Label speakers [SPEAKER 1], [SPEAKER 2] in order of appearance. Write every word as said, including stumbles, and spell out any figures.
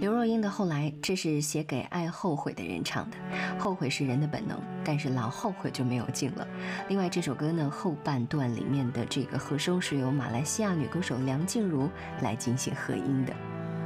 [SPEAKER 1] 刘若英的后来，这是写给爱后悔的人唱的，后悔是人的本能，但是老后悔就没有劲了。另外这首歌呢，后半段里面的这个和声是由马来西亚女歌手梁静茹来进行合音的。